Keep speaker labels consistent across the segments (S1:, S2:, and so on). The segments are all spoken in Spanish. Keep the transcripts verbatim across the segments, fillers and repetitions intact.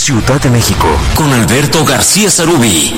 S1: Ciudad de México, con Alberto García Sarubí.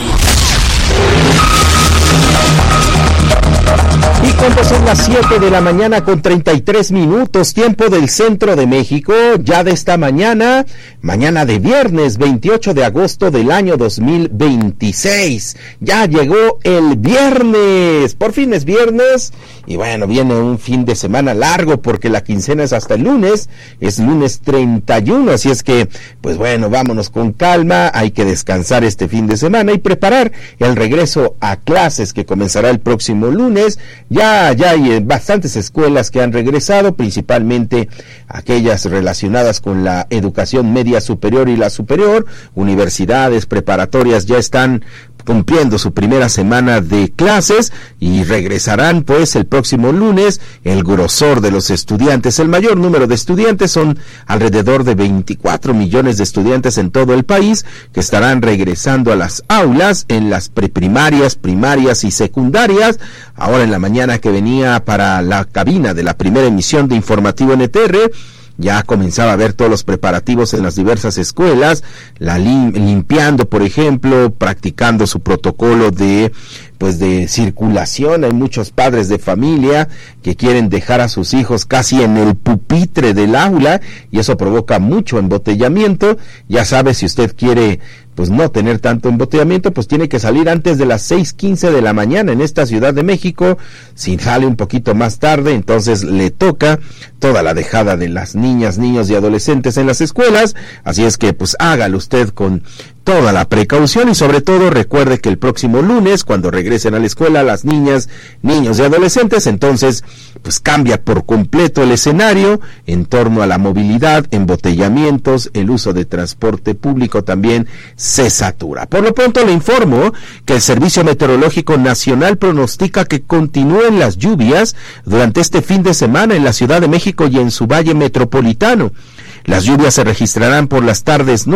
S2: Y cuando son las siete de la mañana con treinta y tres minutos, tiempo del centro de México, ya de esta mañana, mañana de viernes veintiocho de agosto del año dos mil veintiséis. Ya llegó el viernes, por fin es viernes, y bueno, viene un fin de semana largo porque la quincena es hasta el lunes, es lunes treinta y uno, así es que, pues bueno, vámonos con calma, hay que descansar este fin de semana y preparar el regreso a clases que comenzará el próximo lunes. Ya, ya hay bastantes escuelas que han regresado, principalmente aquellas relacionadas con la educación media superior y la superior. Universidades preparatorias ya están cumpliendo su primera semana de clases y regresarán pues el próximo lunes. El grosor de los estudiantes, el mayor número de estudiantes, son alrededor de veinticuatro millones de estudiantes en todo el país que estarán regresando a las aulas en las preprimarias, primarias y secundarias. Ahora en la mañana que venía para la cabina de la primera emisión de Informativo N T R, ya comenzaba a ver todos los preparativos en las diversas escuelas, la lim- limpiando, por ejemplo, practicando su protocolo de pues de circulación. Hay muchos padres de familia que quieren dejar a sus hijos casi en el pupitre del aula y eso provoca mucho embotellamiento. Ya sabe, si usted quiere pues no tener tanto embotellamiento, pues tiene que salir antes de las seis quince de la mañana en esta Ciudad de México. Si sale un poquito más tarde, entonces le toca toda la dejada de las niñas, niños y adolescentes en las escuelas. Así es que pues hágalo usted con toda la precaución y sobre todo recuerde que el próximo lunes, cuando regresen a la escuela las niñas, niños y adolescentes, entonces pues cambia por completo el escenario en torno a la movilidad, embotellamientos, el uso de transporte público también se satura. Por lo pronto le informo que el Servicio Meteorológico Nacional pronostica que continúen las lluvias durante este fin de semana en la Ciudad de México y en su valle metropolitano. Las lluvias se registrarán por las tardes